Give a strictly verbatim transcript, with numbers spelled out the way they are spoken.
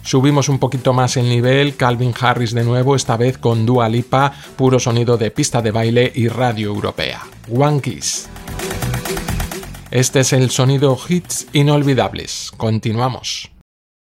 Subimos un poquito más el nivel, Calvin Harris de nuevo, esta vez con Dua Lipa, puro sonido de pista de baile y radio europea. One Kiss. Este es el sonido hits inolvidables. Continuamos.